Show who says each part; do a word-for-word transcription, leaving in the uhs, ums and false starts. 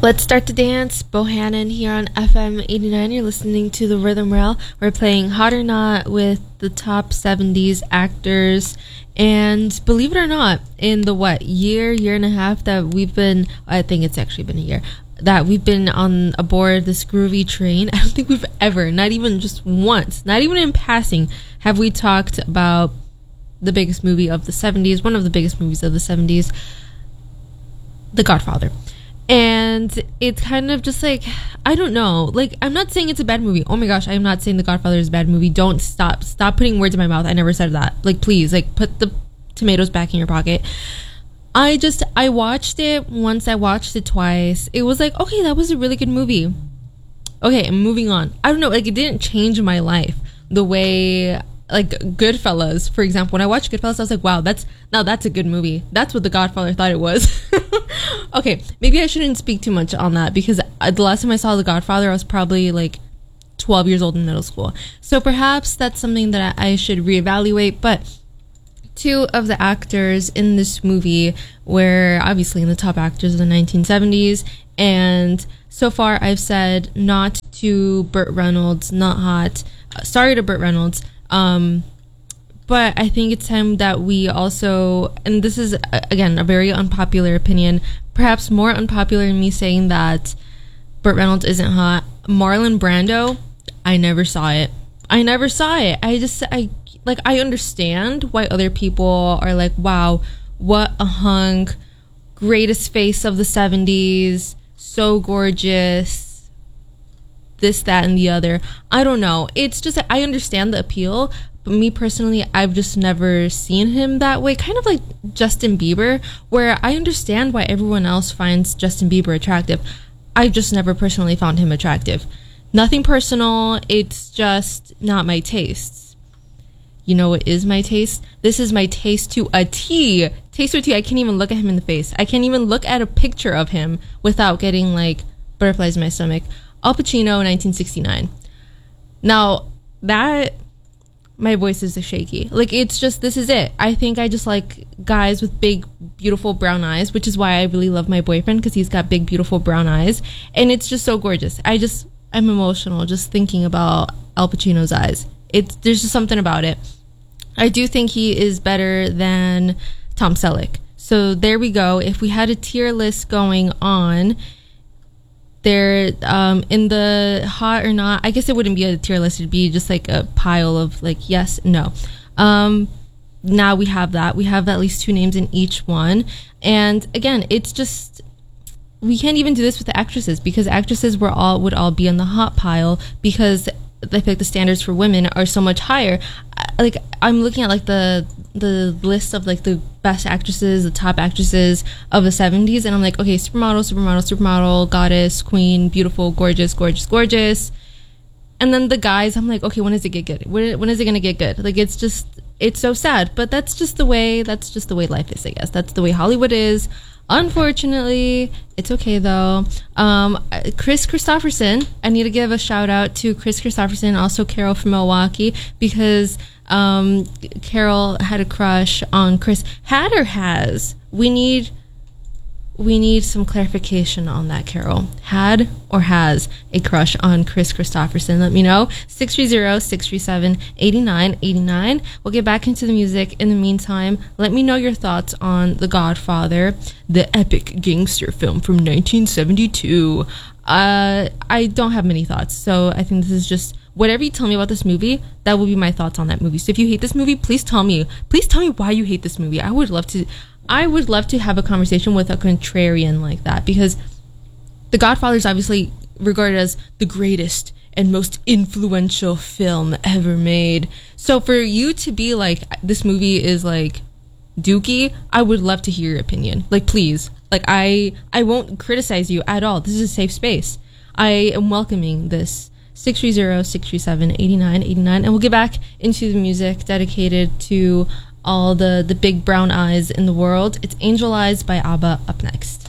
Speaker 1: Let's start the dance. Bohannon here on F M eighty-nine. You're listening to the Rhythm Rail. We're playing Hot or Not with the top seventies actors. And believe it or not, in the what, year, year and a half that we've been, I think it's actually been a year, that we've been on aboard this groovy train, I don't think we've ever, not even just once, not even in passing, have we talked about the biggest movie of the seventies, one of the biggest movies of the seventies, The Godfather. And it's kind of just like, I don't know, like, I'm not saying it's a bad movie. Oh my gosh, I'm not saying The Godfather is a bad movie. Don't stop stop putting words in my mouth. I never said that. Like, please, like, put the tomatoes back in your pocket. I just I watched it once. I watched it twice. It was like, okay, that was a really good movie. Okay, I'm moving on. I don't know, like, it didn't change my life the way, like, Goodfellas, for example. When I watched Goodfellas, I was like, wow, that's now that's a good movie. That's what The Godfather thought it was. Okay, maybe I shouldn't speak too much on that, because the last time I saw The Godfather, I was probably like twelve years old in middle school. So perhaps that's something that I should reevaluate. But two of the actors in this movie were obviously in the top actors of the nineteen seventies. And so far I've said not to Burt Reynolds, not hot. Uh, sorry to Burt Reynolds. Um, but I think it's time that we also, and this is, again, a very unpopular opinion, perhaps more unpopular than me saying that Burt Reynolds isn't hot. Marlon Brando, I never saw it. I never saw it. I just, I, like, I understand why other people are like, wow, what a hunk, greatest face of the seventies, so gorgeous, this, that, and the other. I don't know. It's just, I understand the appeal, but me personally, I've just never seen him that way. Kind of like Justin Bieber, where I understand why everyone else finds Justin Bieber attractive. I've just never personally found him attractive. Nothing personal. It's just not my tastes. You know what is my taste? This is my taste to a T. Taste to a T. I can't even look at him in the face. I can't even look at a picture of him without getting, like, butterflies in my stomach. Al Pacino, nineteen sixty-nine. Now, that... my voice is shaky. Like, it's just, this is it. I think I just like guys with big, beautiful brown eyes, which is why I really love my boyfriend, because he's got big, beautiful brown eyes. And it's just so gorgeous. I just, I'm emotional just thinking about Al Pacino's eyes. It's, there's just something about it. I do think he is better than Tom Selleck. So there we go. If we had a tier list going on, there, um, in the hot or not, I guess it wouldn't be a tier list. It'd be just like a pile of like, yes, no. Um, now we have that. We have at least two names in each one. And again, it's just, we can't even do this with the actresses, because actresses were all, would all be on the hot pile, because I feel like the standards for women are so much higher. Like, I'm looking at like the, the list of like the best actresses, the top actresses of the seventies, and I'm like, okay, supermodel, supermodel, supermodel, goddess, queen, beautiful, gorgeous, gorgeous, gorgeous. And then the guys, I'm like, okay, when does it get good? When, when is it gonna get good? Like, it's just, it's so sad, but that's just the way, that's just the way life is, I guess. That's the way Hollywood is. Unfortunately, it's okay though. Um, Chris Christopherson, I need to give a shout out to Chris Christopherson, also Carol from Milwaukee, because um, Carol had a crush on Chris. Had or has? We need we need some clarification on that, Carol. Had or has a crush on Chris Christopherson? Let me know. six three zero, six three seven, eight nine eight nine. We'll get back into the music. In the meantime, let me know your thoughts on The Godfather, the epic gangster film from nineteen seventy-two. Uh, I don't have many thoughts, so I think this is just whatever you tell me about this movie, that will be my thoughts on that movie. So if you hate this movie, please tell me. Please tell me why you hate this movie. I would love to... I would love to have a conversation with a contrarian like that, because The Godfather is obviously regarded as the greatest and most influential film ever made. So for you to be like, this movie is like dookie, I would love to hear your opinion. Like, please. Like, I, I won't criticize you at all. This is a safe space. I am welcoming this. six three zero, six three seven, eight nine eight nine. And we'll get back into the music dedicated to all the, the big brown eyes in the world. It's Angel Eyes by ABBA up next.